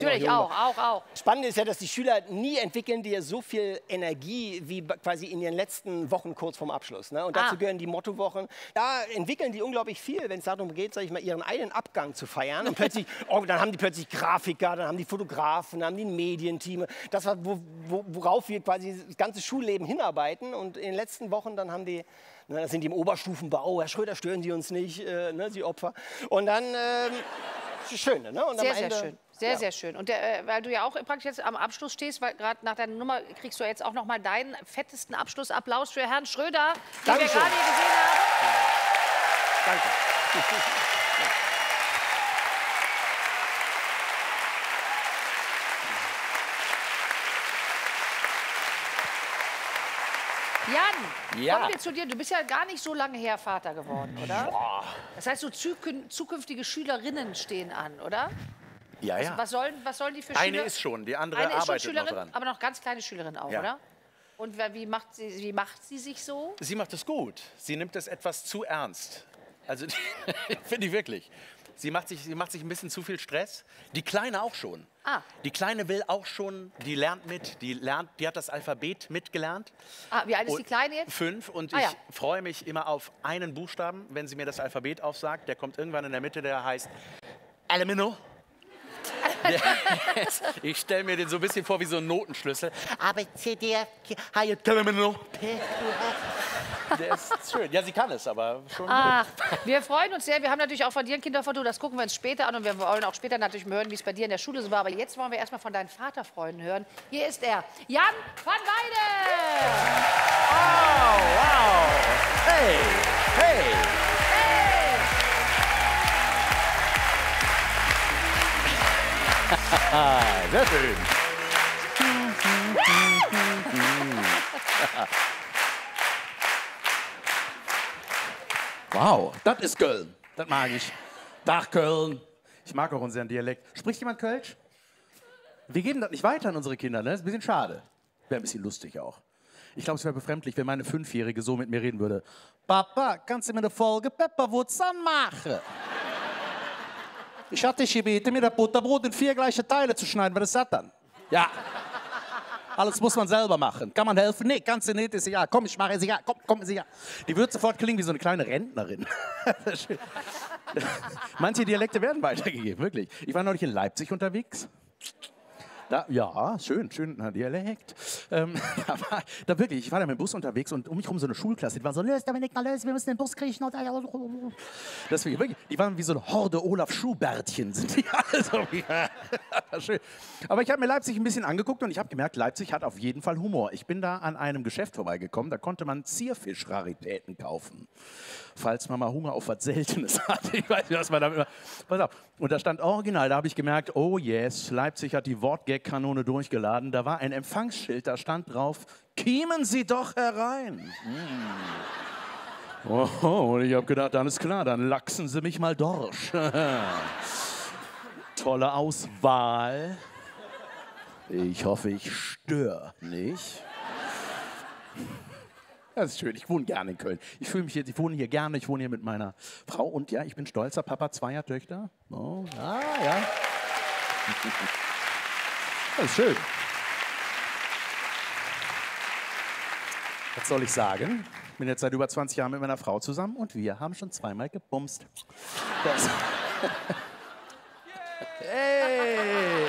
Natürlich auch. Spannend ist ja, dass die Schüler nie entwickeln dir so viel Energie wie quasi in ihren letzten Wochen kurz vorm Abschluss. Ne? Und dazu gehören die Mottowochen. Da entwickeln die unglaublich viel, wenn es darum geht, sag ich mal, ihren eigenen Abgang zu feiern. Und plötzlich, dann haben die plötzlich Grafiker, dann haben die Fotografen, dann haben die ein Medienteam. Das, worauf wir quasi das ganze Schulleben hinarbeiten. Und in den letzten Wochen, dann haben die, da sind die im Oberstufenbau. Herr Schröder, stören Sie uns nicht, ne, Sie Opfer. Und dann, schön, ne? Und sehr, sehr schön. Sehr schön. Und weil du ja auch praktisch jetzt am Abschluss stehst, weil gerade nach deiner Nummer kriegst du jetzt auch noch mal deinen fettesten Abschlussapplaus für Herrn Schröder, den wir gerade hier gesehen haben. Danke. Jan, kommen wir zu dir. Du bist ja gar nicht so lange her Vater geworden, oder? Boah. Das heißt, so zukünftige Schülerinnen stehen an, oder? Ja, ja. Was sollen die für Schüler? Eine ist schon, die andere arbeitet noch dran. Aber noch ganz kleine Schülerin auch, oder? Und wie macht sie sich so? Sie macht es gut. Sie nimmt es etwas zu ernst. Also, finde ich wirklich. Sie macht sich ein bisschen zu viel Stress. Die Kleine auch schon. Die Kleine will auch schon, die lernt mit, die hat das Alphabet mitgelernt. Wie alt ist die Kleine jetzt? 5 und ich freue mich immer auf einen Buchstaben, wenn sie mir das Alphabet aufsagt. Der kommt irgendwann in der Mitte, der heißt Alamino. Ich stelle mir den so ein bisschen vor wie so ein Notenschlüssel. A, B, C, D, F, G, H, I, J, P. Der ist schön. Ja, sie kann es, aber schon gut. Wir freuen uns sehr. Wir haben natürlich auch von dir ein Kinderfoto. Das gucken wir uns später an. Und wir wollen auch später natürlich hören, wie es bei dir in der Schule so war. Aber jetzt wollen wir erst mal von deinen Vaterfreunden hören. Hier ist er, Jan van Weide. Oh, wow. Hey, hey. Sehr schön. Wow, das ist Köln. Das mag ich. Dach Köln. Ich mag auch unseren Dialekt. Spricht jemand Kölsch? Wir geben das nicht weiter an unsere Kinder, ne? Das ist ein bisschen schade. Wäre ein bisschen lustig auch. Ich glaube, es wäre befremdlich, wenn meine 5-Jährige so mit mir reden würde. Papa, kannst du mir eine Folge Pepperwoods anmachen? Ich hatte dich gebeten, mir das Butterbrot in 4 gleiche Teile zu schneiden. Was ist das dann? Ja. Alles muss man selber machen. Kann man helfen? Nee, kannst du nicht. Ist egal. Komm, ich mache es egal. Komm, ist egal. Die wird sofort klingen wie so eine kleine Rentnerin. Manche Dialekte werden weitergegeben, wirklich. Ich war neulich in Leipzig unterwegs. Ja, schön Dialekt. Da wirklich, ich war da mit dem Bus unterwegs und um mich herum so eine Schulklasse. Die waren so, löst Dominik mal löst, wir müssen den Bus kriegen. Deswegen, wirklich, die waren wie so eine Horde Olaf Schubärtchen. Sind die alle so. Schön. Aber ich habe mir Leipzig ein bisschen angeguckt und ich habe gemerkt, Leipzig hat auf jeden Fall Humor. Ich bin da an einem Geschäft vorbeigekommen, da konnte man Zierfisch-Raritäten kaufen. Falls man mal Hunger auf was Seltenes hat. Ich weiß nicht, was man damit... Pass auf. Und da stand original, da habe ich gemerkt, oh yes, Leipzig hat die Wortgag-Kanone durchgeladen. Da war ein Empfangsschild, da stand drauf, kiemen Sie doch herein. Oh, und ich habe gedacht, dann ist klar, dann lachsen Sie mich mal durch. Tolle Auswahl. Ich hoffe, ich störe nicht. Das ist schön, ich wohne gerne in Köln. Ich wohne hier gerne, ich wohne hier mit meiner Frau und ja, ich bin stolzer Papa 2er Töchter. Oh, ja. Das ist schön. Was soll ich sagen? Ich bin jetzt seit über 20 Jahren mit meiner Frau zusammen und wir haben schon 2-mal gebumst. Hey!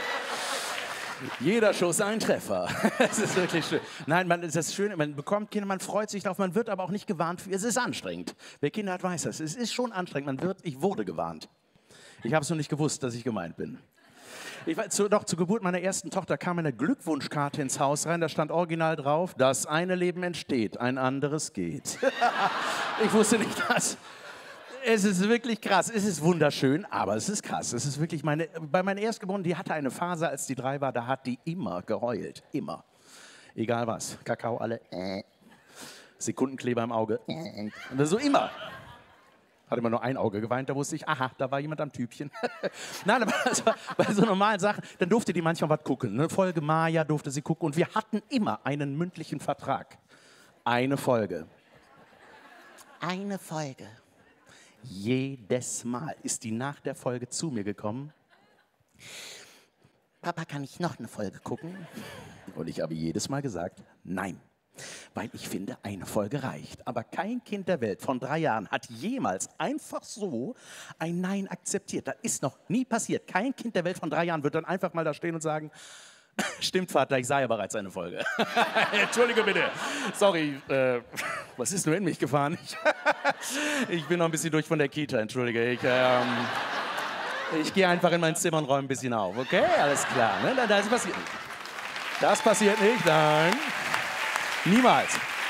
Jeder Schuss ein Treffer. Das ist wirklich schön. Nein, das ist schön, man bekommt Kinder, man freut sich drauf, man wird aber auch nicht gewarnt. Es ist anstrengend. Wer Kinder hat, weiß das. Es ist schon anstrengend. Ich wurde gewarnt. Ich habe es nur nicht gewusst, dass ich gemeint bin. Zur Geburt meiner ersten Tochter kam eine Glückwunschkarte ins Haus rein, da stand original drauf, das eine Leben entsteht, ein anderes geht. Ich wusste nicht, dass... Es ist wirklich krass, es ist wunderschön, aber es ist krass. Es ist wirklich bei meiner Erstgeborenen, die hatte eine Phase, als die 3 war, da hat die immer geheult, immer. Egal was, Kakao alle, Sekundenkleber im Auge, und so immer. Hat immer nur ein Auge geweint, da wusste ich, aha, da war jemand am Tübchen. Nein, aber bei so normalen Sachen, dann durfte die manchmal was gucken. Eine Folge Maya durfte sie gucken und wir hatten immer einen mündlichen Vertrag. Eine Folge. Eine Folge. Jedes Mal ist die nach der Folge zu mir gekommen. Papa, kann ich noch eine Folge gucken? Und ich habe jedes Mal gesagt, nein. Weil ich finde, eine Folge reicht. Aber kein Kind der Welt von 3 Jahren hat jemals einfach so ein Nein akzeptiert. Das ist noch nie passiert. Kein Kind der Welt von 3 Jahren wird dann einfach mal da stehen und sagen, stimmt, Vater, ich sah ja bereits eine Folge. Entschuldige bitte. Sorry, was ist nur in mich gefahren? Ich bin noch ein bisschen durch von der Kita, entschuldige. Ich gehe einfach in mein Zimmer und räume ein bisschen auf, okay? Alles klar, ne? Das passiert nicht. Das passiert nicht, nein. Niemals.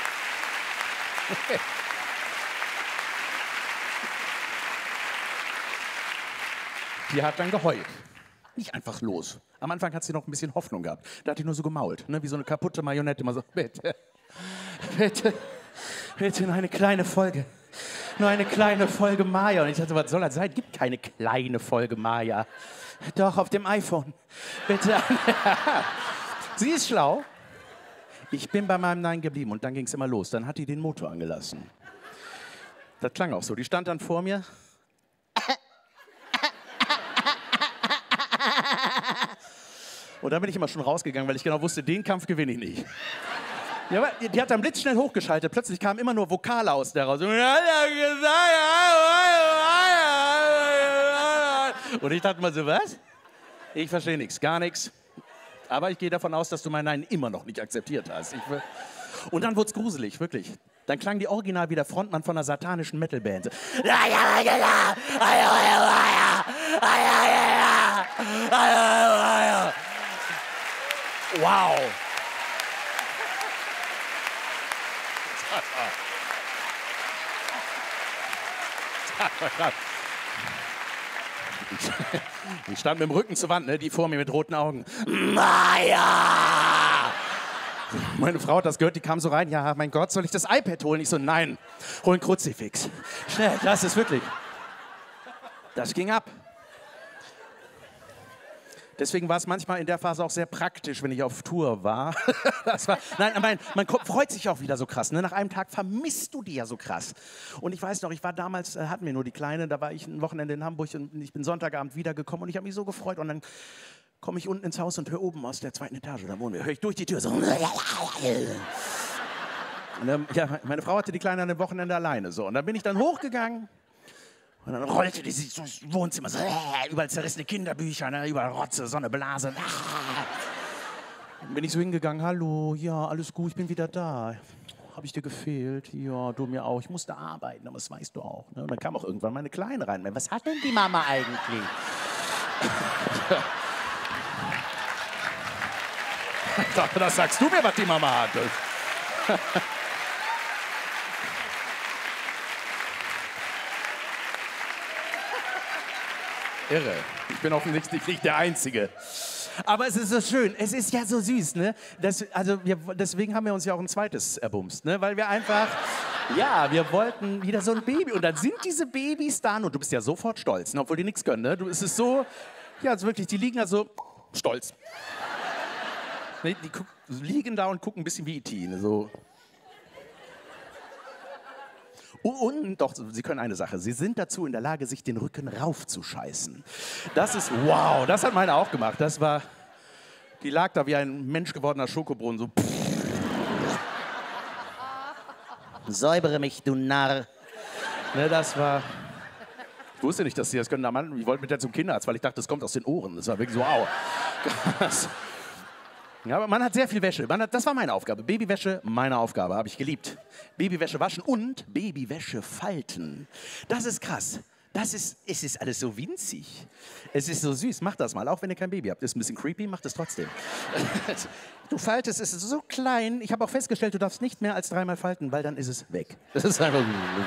Die hat dann geheult. Nicht einfach los. Am Anfang hat sie noch ein bisschen Hoffnung gehabt. Da hat die nur so gemault, ne? Wie so eine kaputte Marionette. Immer so, bitte, bitte, bitte, nur eine kleine Folge. Nur eine kleine Folge Maya. Und ich dachte, was soll das sein? Gibt keine kleine Folge Maya. Doch, auf dem iPhone. Bitte. Sie ist schlau. Ich bin bei meinem Nein geblieben und dann ging es immer los. Dann hat die den Motor angelassen. Das klang auch so. Die stand dann vor mir. Und da bin ich immer schon rausgegangen, weil ich genau wusste, den Kampf gewinne ich nicht. Ja, aber die hat dann blitzschnell hochgeschaltet. Plötzlich kamen immer nur Vokale aus der raus. Und ich dachte mal so, was? Ich verstehe nichts, gar nichts. Aber ich gehe davon aus, dass du mein Nein immer noch nicht akzeptiert hast. Und dann wurde es gruselig, wirklich. Dann klang die original wie der Frontmann von einer satanischen Metalband. Wow. Ich stand mit dem Rücken zur Wand, ne? Die vor mir mit roten Augen. Maya! Meine Frau hat das gehört, die kam so rein. Ja, mein Gott, soll ich das iPad holen? Ich so, nein, hol ein Kruzifix. Schnell, das ist wirklich. Das ging ab. Deswegen war es manchmal in der Phase auch sehr praktisch, wenn ich auf Tour war. Nein, man freut sich auch wieder so krass. Ne? Nach einem Tag vermisst du die ja so krass. Und ich weiß noch, ich war damals, hatten wir nur die Kleine, da war ich ein Wochenende in Hamburg und ich bin Sonntagabend wiedergekommen und ich habe mich so gefreut. Und dann komme ich unten ins Haus und höre oben aus der 2. Etage, da wohnen wir, höre ich durch die Tür so. Und, ja, meine Frau hatte die Kleine an dem Wochenende alleine. So. Und dann bin ich dann hochgegangen. Und dann rollte die sich durchs Wohnzimmer, so, überall zerrissene Kinderbücher, ne, überall Rotze, so eine Blase. Dann bin ich so hingegangen, hallo, ja, alles gut, ich bin wieder da. Habe ich dir gefehlt? Ja, du mir auch. Ich musste arbeiten, aber das weißt du auch. Ne? Und dann kam auch irgendwann meine Kleine rein. Was hat denn die Mama eigentlich? Das sagst du mir, was die Mama hat. Irre. Ich bin offensichtlich nicht der Einzige. Aber es ist so schön. Es ist ja so süß, ne? Deswegen haben wir uns ja auch ein zweites erbumst, ne? Weil wir einfach, ja, wir wollten wieder so ein Baby. Und dann sind diese Babys da und du bist ja sofort stolz, ne? Obwohl die nichts können, ne? Es ist so, ja, also wirklich, die liegen da so stolz. Ne? Die liegen da und gucken ein bisschen wie E.T., ne? So. Und doch, sie können eine Sache. Sie sind dazu in der Lage, sich den Rücken raufzuscheißen. Das ist, wow, das hat meine auch gemacht. Das war, die lag da wie ein menschgewordener Schokobrunnen, so. Säubere mich, du Narr. Ne, das war, ich wusste nicht, dass sie das können. Ich wollte mit der zum Kinderarzt, weil ich dachte, das kommt aus den Ohren. Das war wirklich so, wow. Ja, aber man hat sehr viel Wäsche. Das war meine Aufgabe. Babywäsche, meine Aufgabe, habe ich geliebt. Babywäsche waschen und Babywäsche falten. Das ist krass. Es ist alles so winzig. Es ist so süß. Mach das mal, auch wenn ihr kein Baby habt. Ist ein bisschen creepy, macht es trotzdem. Du faltest, es ist so klein. Ich habe auch festgestellt, du darfst nicht mehr als 3-mal falten, weil dann ist es weg. Das ist einfach.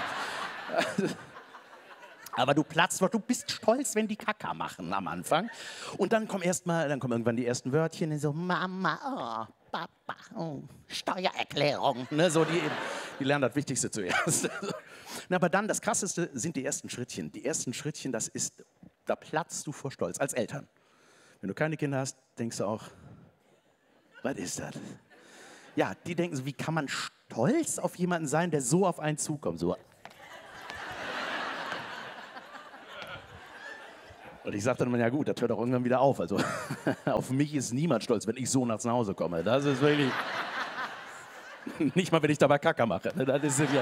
Aber du platzt, du bist stolz, wenn die Kaka machen am Anfang. Und dann kommen irgendwann die ersten Wörtchen, so Mama, oh, Papa, oh, Steuererklärung. Ne, so die lernen das Wichtigste zuerst. Na, aber dann, das Krasseste sind die ersten Schrittchen. Die ersten Schrittchen, da platzt du vor Stolz als Eltern. Wenn du keine Kinder hast, denkst du auch, was ist das? Ja, die denken so, wie kann man stolz auf jemanden sein, der so auf einen zukommt, so. Und ich sagte dann immer, ja gut, das hört auch irgendwann wieder auf. Also auf mich ist niemand stolz, wenn ich so nachts nach Hause komme. Das ist wirklich... Nicht mal, wenn ich dabei Kacker mache. Das ist ja...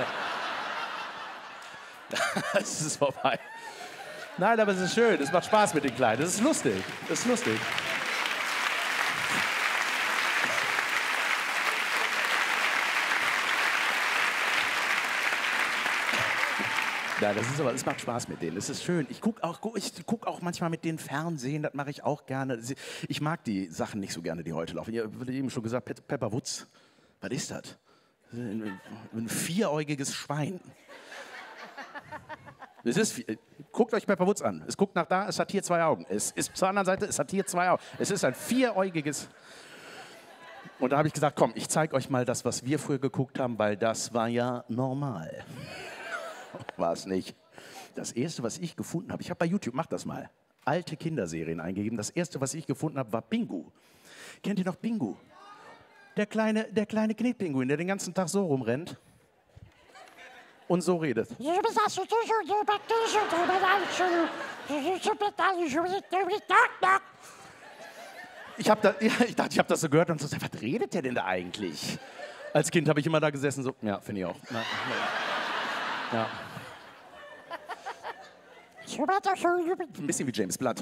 Das ist vorbei. Nein, aber es ist schön. Es macht Spaß mit den Kleinen. Das ist lustig. Das ist lustig. Ja, das ist aber, es macht Spaß mit denen. Es ist schön. Ich gucke auch manchmal mit denen Fernsehen, das mache ich auch gerne. Ich mag die Sachen nicht so gerne, die heute laufen. Ich habe eben schon gesagt, Pepper Woods, was ist das? Ein vieräugiges Schwein. Guckt euch Pepper Woods an. Es guckt nach da, es hat hier 2 Augen. Es ist zur anderen Seite, es hat hier 2 Augen. Es ist ein vieräugiges. Und da habe ich gesagt, komm, ich zeige euch mal das, was wir früher geguckt haben, weil das war ja normal. War es nicht. Das erste, was ich gefunden habe, ich habe bei YouTube, mach das mal, alte Kinderserien eingegeben. Das erste, was ich gefunden habe, war Pingu. Kennt ihr noch Pingu? Der kleine Knetpinguin, der den ganzen Tag so rumrennt und so redet. Ich dachte, ich habe das so gehört und so, was redet der denn da eigentlich? Als Kind habe ich immer da gesessen, so, ja, finde ich auch. Ja. Ein bisschen wie James Blunt.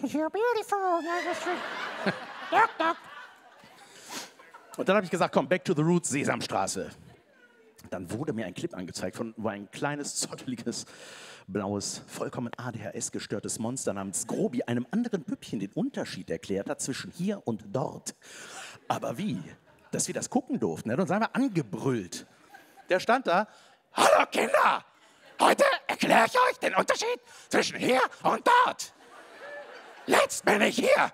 Und dann habe ich gesagt, komm, back to the roots, Sesamstraße. Dann wurde mir ein Clip angezeigt, wo ein kleines, zotteliges, blaues, vollkommen ADHS-gestörtes Monster namens Grobi einem anderen Püppchen den Unterschied erklärt hat zwischen hier und dort. Aber wie? Dass wir das gucken durften. Er hat uns einmal angebrüllt. Der stand da, hallo Kinder, heute erkläre ich euch den Unterschied zwischen hier und dort. Jetzt bin ich hier.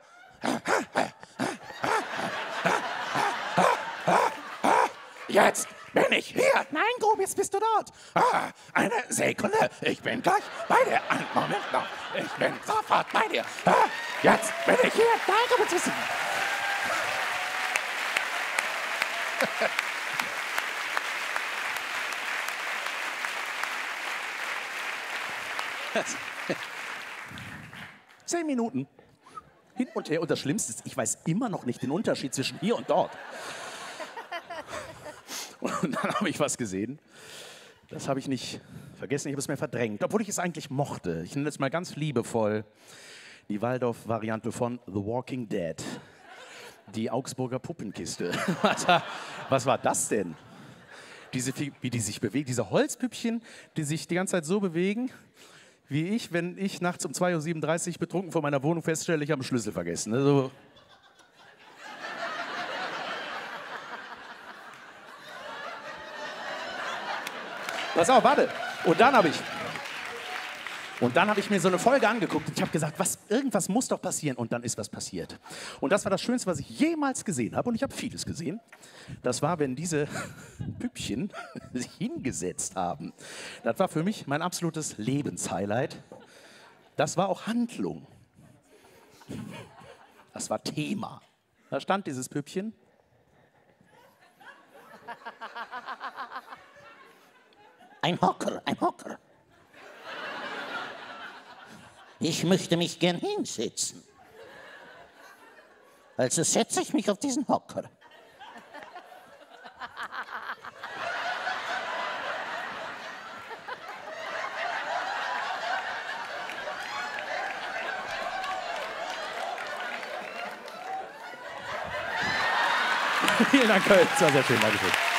Jetzt bin ich hier. Nein, Grobi, jetzt bist du dort. Eine Sekunde, ich bin gleich bei dir. Einen Moment noch, ich bin sofort bei dir. Jetzt bin ich hier. Nein, Grobi, jetzt bist du. Zehn Minuten. Hin und her. Und das Schlimmste ist, ich weiß immer noch nicht den Unterschied zwischen hier und dort. Und dann habe ich was gesehen. Das habe ich nicht vergessen, ich habe es mir verdrängt. Obwohl ich es eigentlich mochte. Ich nenne es mal ganz liebevoll die Waldorf-Variante von The Walking Dead. Die Augsburger Puppenkiste. Was war das denn? Wie die sich bewegen. Diese Holzpüppchen, die sich die ganze Zeit so bewegen, wie ich, wenn ich nachts um 2:37 Uhr betrunken vor meiner Wohnung feststelle, ich habe einen Schlüssel vergessen. Also pass auf, warte. Und dann habe ich mir so eine Folge angeguckt und ich habe gesagt, irgendwas muss doch passieren. Und dann ist was passiert. Und das war das Schönste, was ich jemals gesehen habe. Und ich habe vieles gesehen. Das war, wenn diese Püppchen sich hingesetzt haben. Das war für mich mein absolutes Lebenshighlight. Das war auch Handlung. Das war Thema. Da stand dieses Püppchen. Ein Hocker, ein Hocker. Ich möchte mich gern hinsetzen. Also setze ich mich auf diesen Hocker. Vielen Dank, Köln. Das war sehr schön. Dankeschön.